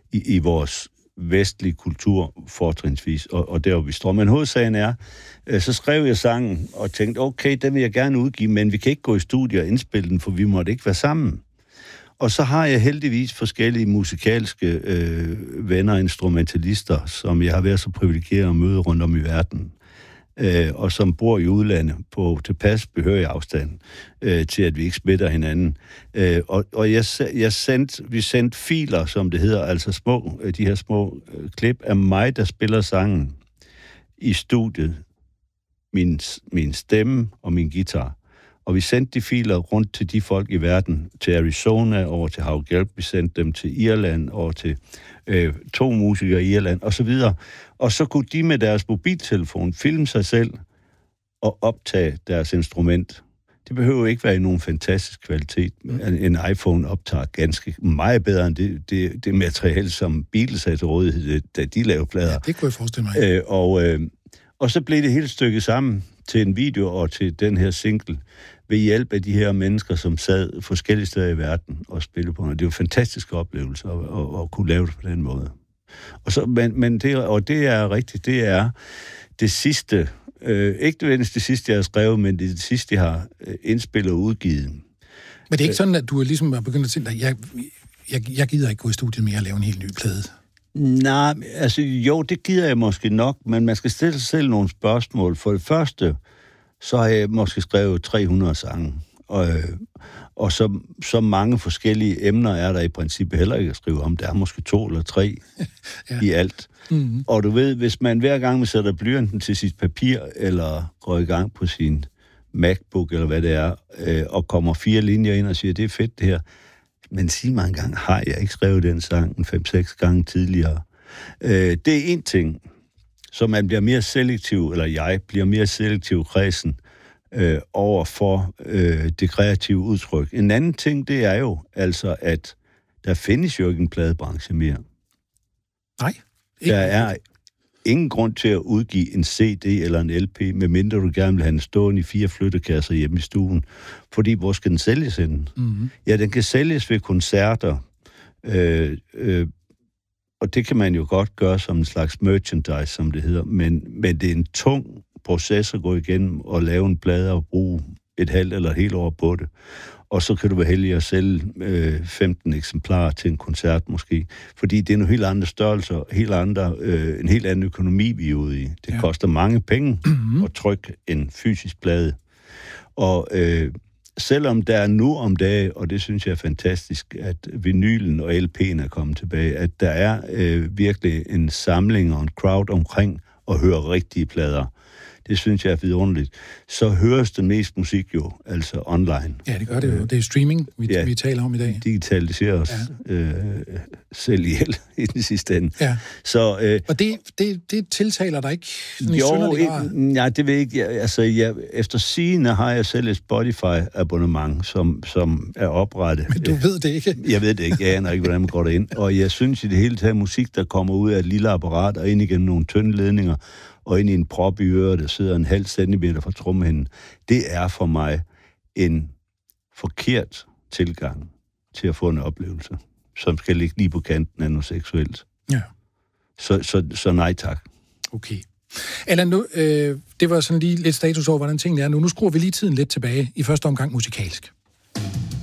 i vores vestlige kultur fortrinsvis, og der vi står. Men hovedsagen er, så skrev jeg sangen og tænkte, okay, den vil jeg gerne udgive, men vi kan ikke gå i studie og indspille den, for vi måtte ikke være sammen. Og så har jeg heldigvis forskellige musikalske venner og instrumentalister, som jeg har været så privilegeret at møde rundt om i verden, og som bor i udlandet på tilpas behørig afstand til, at vi ikke smitter hinanden. Og vi sendte filer, som det hedder, altså de her små klip af mig, der spiller sangen i studiet, min stemme og min guitar. Og vi sendte de filer rundt til de folk i verden, til Arizona, over til Hav Gelb, vi sendte dem til Irland, over til 2 musikere i Irland, og så videre. Og så kunne de med deres mobiltelefon filme sig selv og optage deres instrument. Det behøver ikke være i nogen fantastisk kvalitet. En iPhone optager ganske meget bedre end det materiale, som Beatles havde til rådighed, da de lavede plader. Ja, det kunne jeg forestille mig. Og så blev det hele stykket sammen til en video og til den her single ved hjælp af de her mennesker, som sad forskellige steder i verden og spillede på. Og det var en fantastisk oplevelse at kunne lave det på den måde. Og så, men det er rigtigt, det er det sidste, ikke nødvendigvis det sidste, jeg har skrevet, men det er det sidste, jeg har indspillet og udgivet. Men det er ikke sådan, at du ligesom er begyndt at tænke dig, jeg gider ikke gå i studiet med at lave en helt ny plade? Nej, altså jo, det gider jeg måske nok, men man skal stille sig selv nogle spørgsmål. For det første, så har jeg måske skrevet 300 sange, og så mange forskellige emner er der i princippet heller ikke at skrive om. Der er måske 2 eller 3 i alt. Mm-hmm. Og du ved, hvis man hver gang man sætter blyanten til sit papir, eller går i gang på sin MacBook, eller hvad det er, og kommer 4 linjer ind og siger, det er fedt det her, men sig mig engang, har jeg ikke skrevet den sang 5-6 gange tidligere? Det er en ting, så man bliver mere selektiv, eller jeg bliver mere selektiv kredsen over for det kreative udtryk. En anden ting, det er jo altså, at der findes jo ikke en pladebranche mere. Nej. Der er ingen grund til at udgive en CD eller en LP, medmindre du gerne vil have den stående i 4 flyttekasser hjemme i stuen. Fordi hvor skal den sælges inden? Mm-hmm. Ja, den kan sælges ved koncerter, og det kan man jo godt gøre som en slags merchandise, som det hedder, men det er en tung proces at gå igennem og lave en plade og bruge et halvt eller et helt år på det. Og så kan du være heldig at sælge 15 eksemplarer til en koncert måske. Fordi det er nogle helt andre størrelser, en helt anden økonomi, vi er ude i. Det koster mange penge at trykke en fysisk plade. Og selvom der er nu om dagen, og det synes jeg er fantastisk, at vinylen og LP'en er kommet tilbage, at der er virkelig en samling og en crowd omkring at høre rigtige plader. Det synes jeg er vidunderligt. Så høres den mest musik jo, altså online. Ja, det gør det jo. Det er streaming, vi taler om i dag. Digitaliserer os selv ihjel i den sidste ende. Ja. Så, og det tiltaler dig ikke sådan i synderlig grad? Nej, det ved jeg ikke. Efter sigende har jeg selv et Spotify-abonnement, som er oprettet. Men du ved det ikke? Jeg ved det ikke. Jeg aner ikke, hvordan man går derind. Og jeg synes i det hele taget, musik, der kommer ud af et lille apparat og ind igennem nogle tynde ledninger, og ind i en prop i øret, der sidder en halv centimeter fra trommehinden, det er for mig en forkert tilgang til at få en oplevelse, som skal ligge lige på kanten af noget seksuelt. Ja. Så nej tak. Okay. Allan, nu, det var sådan lige lidt status over, hvordan tingene er nu. Nu skruer vi lige tiden lidt tilbage i første omgang musikalsk.